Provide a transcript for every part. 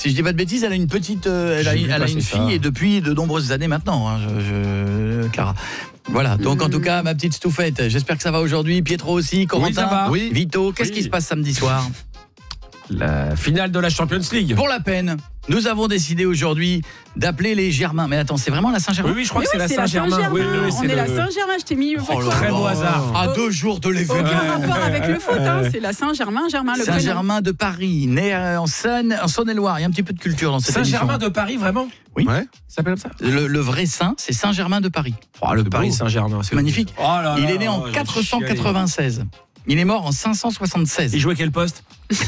Si je dis pas de bêtises, elle a une petite, elle a une fille et depuis de nombreuses années maintenant, hein, Clara. Voilà, donc en tout cas, ma petite Stouffette, j'espère que ça va aujourd'hui. Pietro aussi, Corentin, ça va. Oui. Vito, qu'est-ce qui se passe samedi soir ? La finale de la Champions League. Pour la peine, nous avons décidé aujourd'hui d'appeler les Germains. Mais attends, c'est vraiment la Saint-Germain ? Oui, je crois que c'est la c'est Saint-Germain. Saint-Germain. C'est On est la Saint-Germain, je t'ai mis Très beau hasard. À 2 jours de l'événement. Aucun rapport avec le foot, hein. C'est la Saint-Germain, le prénom. Saint-Germain de Paris, né en Saône-et-Loire. Il y a un petit peu de culture dans cette émission. Saint-Germain de Paris, vraiment ? Oui. Ouais. Ça s'appelle comme ça ? Le vrai saint, c'est Saint-Germain de Paris. Oh, le Paris Saint-Germain, C'est magnifique. Oh là Il là, est né en j'ai 496. Il est mort en 576. Il jouait quel poste ?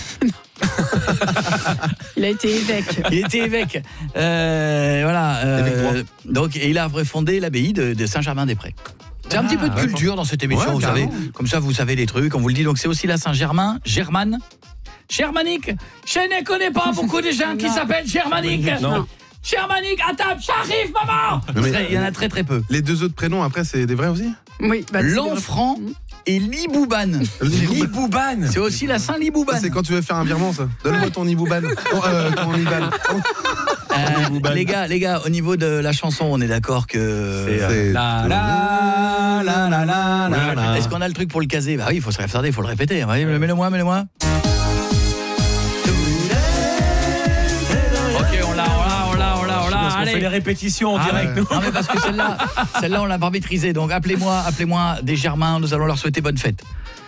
Il a été évêque. Il était évêque. Voilà. Évêque droit. Donc, et il a refondé l'abbaye de Saint-Germain-des-Prés. C'est un petit peu de culture dans cette émission, Ouais, vous savez. carrément. Comme ça, vous savez les trucs. On vous le dit. Donc, c'est aussi la Saint-Germain, Germane. Germanique. Je ne connais pas beaucoup de gens qui Non. s'appellent Germanique. Non. Germanique, à table, j'arrive, maman. Mais- Il y en a très très peu. Les 2 autres prénoms après, c'est des vrais aussi? Oui, bah, c'est Lanfranc et Liboubane. Liboubane. C'est aussi la Saint-Liboubane. C'est quand tu veux faire un virement, ça. Donne-moi ton Ibouban. Ton Iban. Les gars, au niveau de la chanson, on est d'accord que... C'est- La la la la la la la. Est-ce qu'on a le truc pour le caser ? Bah oui, il faut se retarder, il faut le répéter. Ouais, mets-le-moi. Ok, on l'a. Parce qu'on Allez. fait les répétitions en direct. Non mais parce que celle-là on l'a pas maîtrisée. Donc appelez-moi des Germains, nous allons leur souhaiter bonne fête.